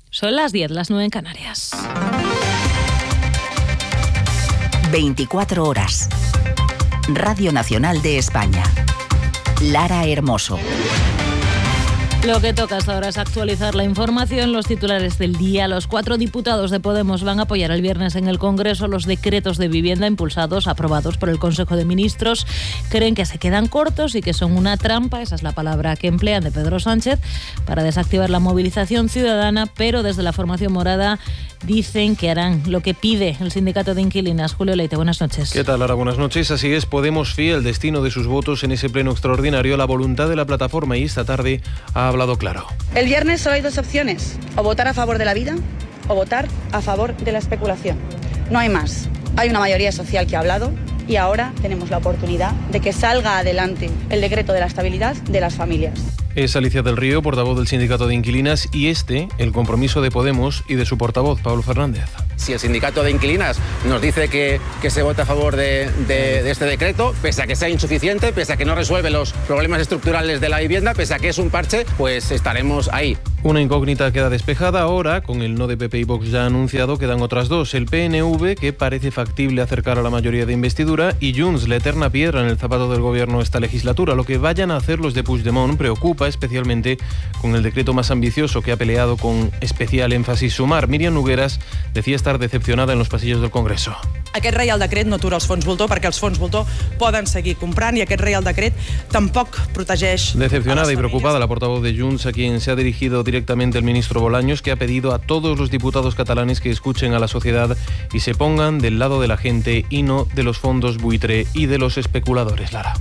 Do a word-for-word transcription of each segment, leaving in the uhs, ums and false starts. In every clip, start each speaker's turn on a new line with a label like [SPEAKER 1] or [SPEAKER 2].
[SPEAKER 1] Son las diez, las nueve en Canarias.
[SPEAKER 2] veinticuatro horas. Radio Nacional de España. Lara Hermoso.
[SPEAKER 1] Lo que toca hasta ahora es actualizar la información, los titulares del día. Los cuatro diputados de Podemos van a apoyar el viernes en el Congreso los decretos de vivienda impulsados, aprobados por el Consejo de Ministros. Creen que se quedan cortos y que son una trampa, esa es la palabra que emplean, de Pedro Sánchez, para desactivar la movilización ciudadana, pero desde la formación morada dicen que harán lo que pide el sindicato de inquilinas. Julio Leite, buenas noches.
[SPEAKER 3] ¿Qué tal, Lara? Buenas noches. Así es, Podemos fía el destino de sus votos en ese pleno extraordinario, la voluntad de la plataforma, y esta tarde ha hablado claro.
[SPEAKER 4] El viernes solo hay dos opciones, o votar a favor de la vida o votar a favor de la especulación. No hay más. Hay una mayoría social que ha hablado y ahora tenemos la oportunidad de que salga adelante el decreto de la estabilidad de las familias.
[SPEAKER 3] Es Alicia del Río, portavoz del sindicato de inquilinas, y este, el compromiso de Podemos y de su portavoz, Pablo Fernández.
[SPEAKER 5] Si el sindicato de inquilinas nos dice que, que se vota a favor de, de, de este decreto, pese a que sea insuficiente, pese a que no resuelve los problemas estructurales de la vivienda, pese a que es un parche, pues estaremos ahí.
[SPEAKER 3] Una incógnita queda despejada ahora, con el no de P P y Vox ya anunciado, quedan otras dos. El P N V, que parece factible acercar a la mayoría de investidura, y Junts, la eterna piedra en el zapato del gobierno esta legislatura. Lo que vayan a hacer los de Puigdemont preocupa, especialmente con el decreto más ambicioso que ha peleado con especial énfasis Sumar. Míriam Nogueras decía estar decepcionada en los pasillos del Congreso.
[SPEAKER 6] Aquest Reial Decret no atura els fons voltor perquè els fons voltor poden seguir comprant i aquest Reial Decret tampoc protegeix...
[SPEAKER 3] Decepcionada y preocupada la portavoz de Junts, a quien se ha dirigido directamente el ministro Bolaños, que ha pedido a todos los diputados catalanes que escuchen a la sociedad y se pongan del lado de la gente y no de los fondos buitre y de los especuladores. Lara.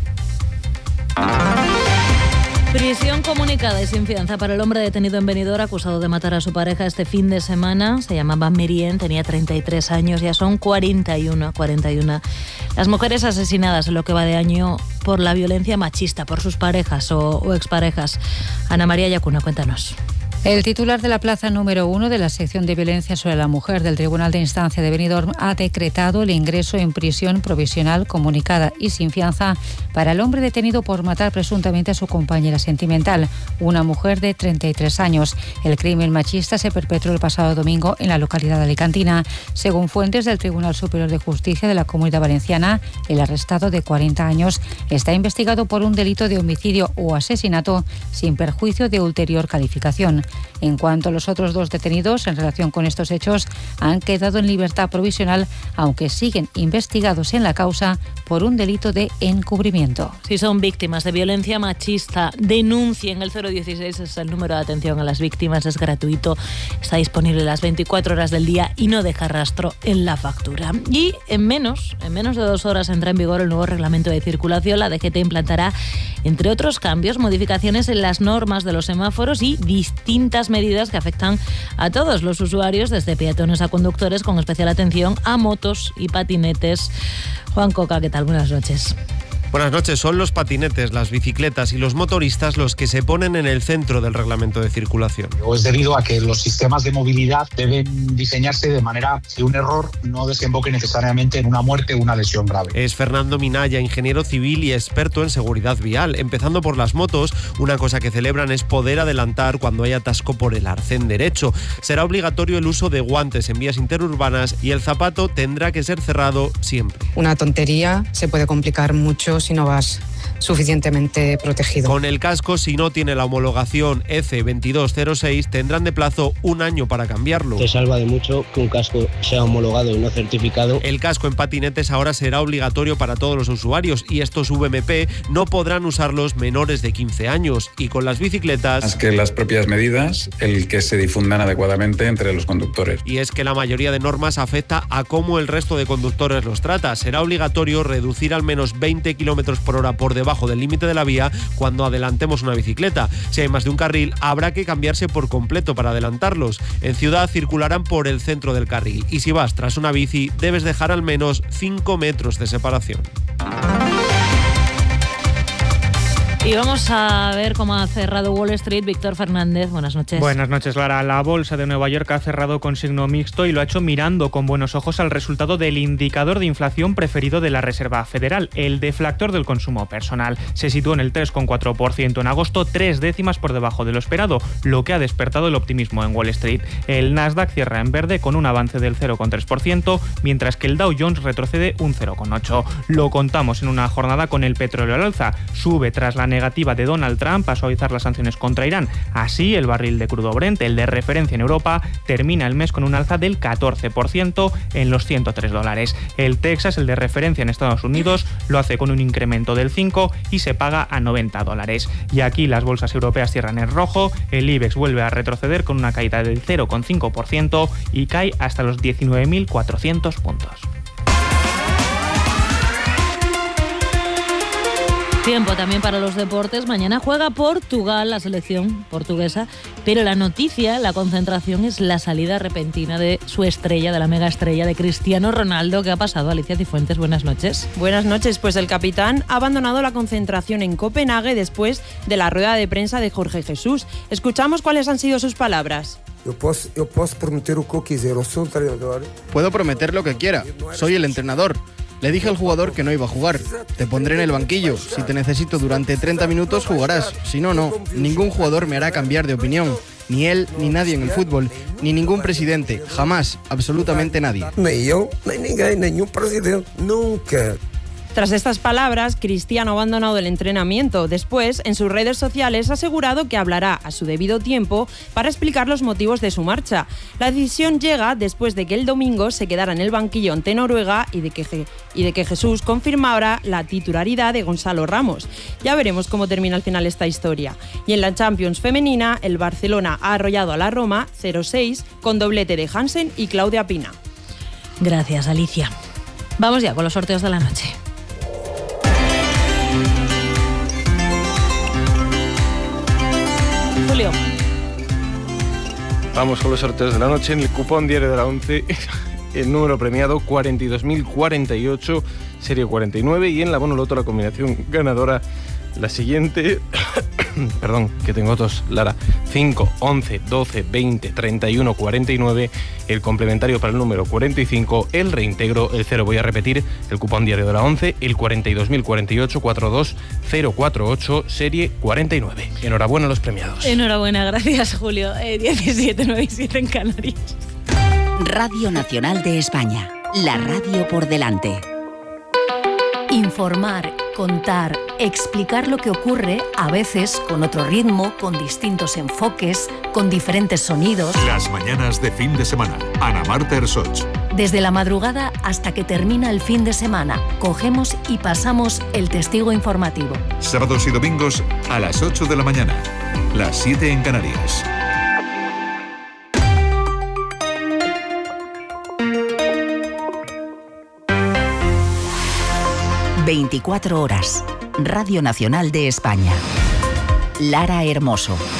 [SPEAKER 1] Prisión comunicada y sin fianza para el hombre detenido en Benidorm acusado de matar a su pareja este fin de semana. Se llamaba Merien, tenía treinta y tres años, ya son cuarenta y uno, cuarenta y uno. Las mujeres asesinadas en lo que va de año por la violencia machista, por sus parejas o, o exparejas. Ana María Yacuna, cuéntanos.
[SPEAKER 7] El titular de la plaza número uno de la sección de violencia sobre la mujer del Tribunal de Instancia de Benidorm ha decretado el ingreso en prisión provisional comunicada y sin fianza para el hombre detenido por matar presuntamente a su compañera sentimental, una mujer de treinta y tres años. El crimen machista se perpetró el pasado domingo en la localidad alicantina. Según fuentes del Tribunal Superior de Justicia de la Comunidad Valenciana, el arrestado de cuarenta años está investigado por un delito de homicidio o asesinato sin perjuicio de ulterior calificación. En cuanto a los otros dos detenidos en relación con estos hechos, han quedado en libertad provisional, aunque siguen investigados en la causa por un delito de encubrimiento.
[SPEAKER 1] Si son víctimas de violencia machista, denuncien. El cero dieciséis es el número de atención a las víctimas, es gratuito, está disponible las veinticuatro horas del día y no deja rastro en la factura. Y en menos, en menos de dos horas entra en vigor el nuevo reglamento de circulación. La D G T implantará, entre otros cambios, modificaciones en las normas de los semáforos y distintas medidas que afectan a todos los usuarios, desde peatones a conductores, con especial atención a motos y patinetes. Juan Coca, ¿qué tal? Buenas noches.
[SPEAKER 8] Buenas noches. Son los patinetes, las bicicletas y los motoristas los que se ponen en el centro del reglamento de circulación.
[SPEAKER 9] Es debido a que los sistemas de movilidad deben diseñarse de manera que un error no desemboque necesariamente en una muerte o una lesión grave.
[SPEAKER 8] Es Fernando Minaya, ingeniero civil y experto en seguridad vial. Empezando por las motos, una cosa que celebran es poder adelantar cuando hay atasco por el arcén derecho. Será obligatorio el uso de guantes en vías interurbanas y el zapato tendrá que ser cerrado siempre.
[SPEAKER 10] Una tontería se puede complicar mucho si no vas suficientemente protegido.
[SPEAKER 8] Con el casco, si no tiene la homologación E C veintidós cero seis, tendrán de plazo un año para cambiarlo.
[SPEAKER 11] Te salva de mucho que un casco sea homologado y no certificado.
[SPEAKER 8] El casco en patinetes ahora será obligatorio para todos los usuarios y estos V M P no podrán usarlos menores de quince años. Y con las bicicletas...
[SPEAKER 12] Más que las propias medidas, el que se difundan adecuadamente entre los conductores.
[SPEAKER 8] Y es que la mayoría de normas afecta a cómo el resto de conductores los trata. Será obligatorio reducir al menos veinte kilómetros por hora por debajo del límite de la vía cuando adelantemos una bicicleta. Si hay más de un carril, habrá que cambiarse por completo para adelantarlos. En ciudad circularán por el centro del carril y si vas tras una bici debes dejar al menos cinco metros de separación.
[SPEAKER 1] Y vamos a ver cómo ha cerrado Wall Street. Víctor Fernández, buenas noches.
[SPEAKER 13] Buenas noches, Lara. La bolsa de Nueva York ha cerrado con signo mixto y lo ha hecho mirando con buenos ojos al resultado del indicador de inflación preferido de la Reserva Federal, el deflactor del consumo personal. Se situó en el tres coma cuatro por ciento en agosto, tres décimas por debajo de lo esperado, lo que ha despertado el optimismo en Wall Street. El Nasdaq cierra en verde con un avance del cero coma tres por ciento, mientras que el Dow Jones retrocede un cero coma ocho por ciento. Lo contamos en una jornada con el petróleo al alza. Sube tras la negativa de Donald Trump a suavizar las sanciones contra Irán. Así, el barril de crudo Brent, el de referencia en Europa, termina el mes con un alza del catorce por ciento en los ciento tres dólares. El Texas, el de referencia en Estados Unidos, lo hace con un incremento del cinco por ciento y se paga a noventa dólares. Y aquí las bolsas europeas cierran en rojo, el IBEX vuelve a retroceder con una caída del cero coma cinco por ciento y cae hasta los diecinueve mil cuatrocientos puntos.
[SPEAKER 1] Tiempo también para los deportes. Mañana juega Portugal, la selección portuguesa, pero la noticia, la concentración es la salida repentina de su estrella, de la mega estrella de Cristiano Ronaldo. ¿Qué ha pasado? Alicia Cifuentes, buenas noches.
[SPEAKER 14] Buenas noches, pues el capitán ha abandonado la concentración en Copenhague después de la rueda de prensa de Jorge Jesús. Escuchamos cuáles han sido sus palabras.
[SPEAKER 15] Yo puedo, yo puedo prometer lo que quiera, soy entrenador.
[SPEAKER 16] Puedo prometer lo que quiera, soy el entrenador. Le dije al jugador que no iba a jugar. Te pondré en el banquillo. Si te necesito durante treinta minutos, jugarás. Si no, no. Ningún jugador me hará cambiar de opinión. Ni él, ni nadie en el fútbol. Ni ningún presidente. Jamás. Absolutamente nadie.
[SPEAKER 15] Ni yo, ni ninguém, ningún presidente. Nunca.
[SPEAKER 14] Tras estas palabras, Cristiano ha abandonado el entrenamiento. Después, en sus redes sociales, ha asegurado que hablará a su debido tiempo para explicar los motivos de su marcha. La decisión llega después de que el domingo se quedara en el banquillo ante Noruega y de que, y de que Jesús confirmara la titularidad de Gonzalo Ramos. Ya veremos cómo termina al final esta historia. Y en la Champions femenina, el Barcelona ha arrollado a la Roma cero seis con doblete de Hansen y Claudia Pina.
[SPEAKER 1] Gracias, Alicia. Vamos ya con los sorteos de la noche. Julio.
[SPEAKER 3] Vamos con los sorteos de la noche. En el cupón diario de la once, el número premiado cuarenta y dos mil cuarenta y ocho, serie cuarenta y nueve, y en la Bonoloto la combinación ganadora la siguiente. Perdón, que tengo tos, Lara. cinco, once, doce, veinte, treinta y uno, cuarenta y nueve, el complementario para el número cuarenta y cinco, el reintegro, el cero. Voy a repetir, el cupón diario de la once, el cuarenta y dos mil cuarenta y ocho, cuarenta y dos mil cuarenta y ocho, serie cuarenta y nueve. Enhorabuena a los premiados.
[SPEAKER 1] Enhorabuena, gracias, Julio. Eh, diecisiete, nueve y siete en Canarias.
[SPEAKER 2] Radio Nacional de España, la radio por delante.
[SPEAKER 17] Informar, contar, explicar lo que ocurre, a veces con otro ritmo, con distintos enfoques, con diferentes sonidos.
[SPEAKER 18] Las mañanas de fin de semana. Ana Marta Ersoch.
[SPEAKER 17] Desde la madrugada hasta que termina el fin de semana, cogemos y pasamos el testigo informativo.
[SPEAKER 18] Sábados y domingos a las ocho de la mañana, las siete en Canarias.
[SPEAKER 2] veinticuatro horas. Radio Nacional de España. Lara Hermoso.